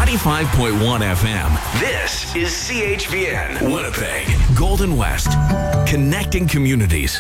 95.1 FM. This is CHVN Winnipeg, Golden West, connecting communities.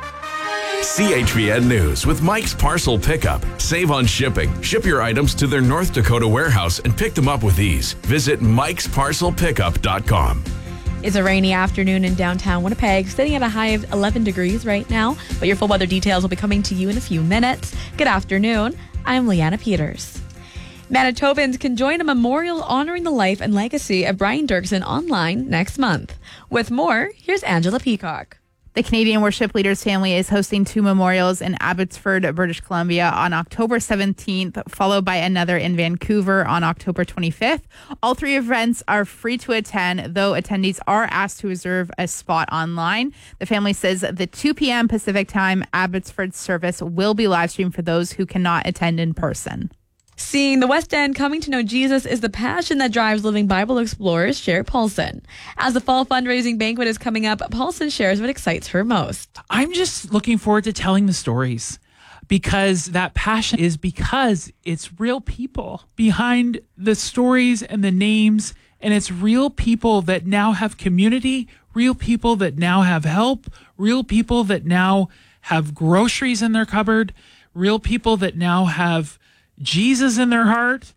CHVN News with Mike's Parcel Pickup. Save on shipping. Ship your items to their North Dakota warehouse and pick them up with ease. Visit mikesparcelpickup.com. It's a rainy afternoon in downtown Winnipeg, sitting at a high of 11 degrees right now, but your full weather details will be coming to you in a few minutes. Good afternoon. I'm Leanna Peters. Manitobans can join a memorial honoring the life and legacy of Brian Dirksen online next month. With more, here's Angela Peacock. The Canadian Worship Leaders family is hosting two memorials in Abbotsford, British Columbia on October 17th, followed by another in Vancouver on October 25th. All three events are free to attend, though attendees are asked to reserve a spot online. The family says the 2 p.m. Pacific time Abbotsford service will be live streamed for those who cannot attend in person. Seeing the West End coming to know Jesus is the passion that drives Living Bible Explorers Cher Paulson. As the fall fundraising banquet is coming up, Paulson shares what excites her most. I'm just looking forward to telling the stories, because that passion is because it's real people behind the stories and the names, and it's real people that now have community, real people that now have help, real people that now have groceries in their cupboard, real people that now have Jesus in their heart,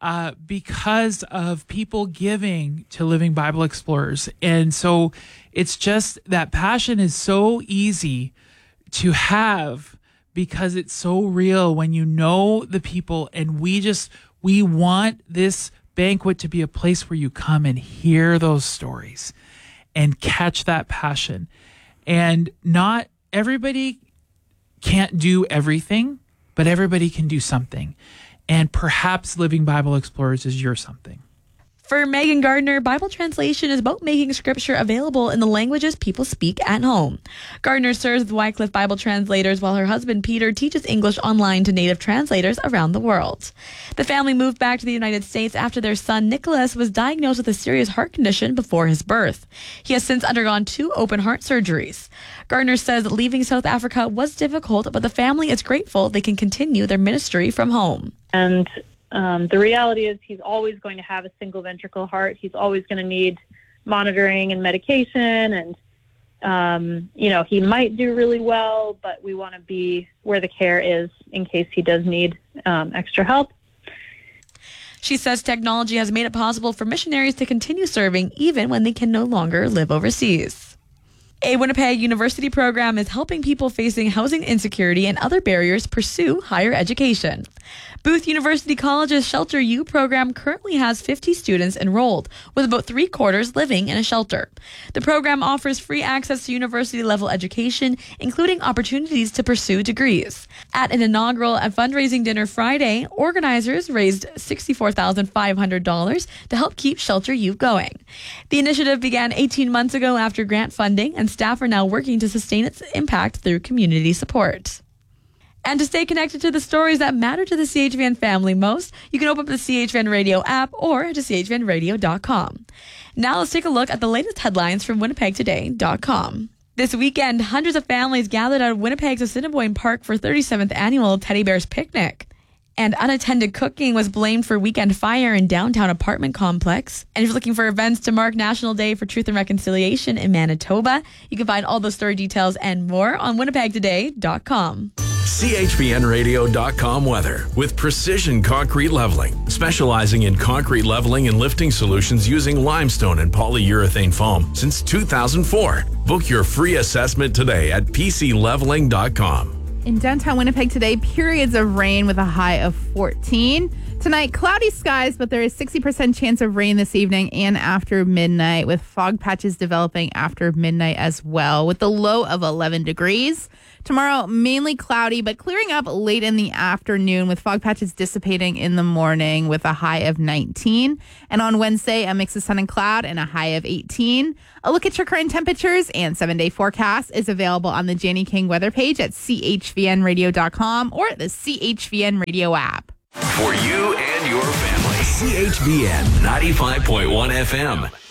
because of people giving to Living Bible Explorers. And so it's just that passion is so easy to have because it's so real when you know the people. And we want this banquet to be a place where you come and hear those stories and catch that passion. And not everybody can't do everything, but everybody can do something. And perhaps Living Bible Explorers is your something. For Megan Gardner, Bible translation is about making scripture available in the languages people speak at home. Gardner serves with Wycliffe Bible Translators while her husband Peter teaches English online to native translators around the world. The family moved back to the United States after their son Nicholas was diagnosed with a serious heart condition before his birth. He has since undergone 2 open heart surgeries. Gardner says that leaving South Africa was difficult, but the family is grateful they can continue their ministry from home. And the reality is he's always going to have a single ventricle heart. He's always going to need monitoring and medication. And, he might do really well, but we want to be where the care is in case he does need extra help. She says technology has made it possible for missionaries to continue serving even when they can no longer live overseas. A Winnipeg University program is helping people facing housing insecurity and other barriers pursue higher education. Booth University College's Shelter U program currently has 50 students enrolled, with about 3/4 living in a shelter. The program offers free access to university-level education, including opportunities to pursue degrees. At an inaugural fundraising dinner Friday, organizers raised $64,500 to help keep Shelter U going. The initiative began 18 months ago after grant funding, and staff are now working to sustain its impact through community support. And to stay connected to the stories that matter to the CHVN family most, you can open up the CHVN Radio app or to chvnradio.com. Now let's take a look at the latest headlines from winnipegtoday.com. This weekend, hundreds of families gathered at Winnipeg's Assiniboine Park for 37th annual Teddy Bears Picnic. And unattended cooking was blamed for weekend fire in downtown apartment complex. And if you're looking for events to mark National Day for Truth and Reconciliation in Manitoba, you can find all those story details and more on winnipegtoday.com. CHVNradio.com weather with Precision Concrete Leveling, specializing in concrete leveling and lifting solutions using limestone and polyurethane foam since 2004. Book your free assessment today at PCLeveling.com. In downtown Winnipeg today, periods of rain with a high of 14. Tonight, cloudy skies, but there is 60% chance of rain this evening and after midnight, with fog patches developing after midnight as well, with the low of 11 degrees. Tomorrow, mainly cloudy, but clearing up late in the afternoon, with fog patches dissipating in the morning with a high of 19. And on Wednesday, a mix of sun and cloud and a high of 18. A look at your current temperatures and 7-day forecast is available on the Janie King weather page at chvnradio.com or the CHVN Radio app. For you and your family, CHVN 95.1 FM.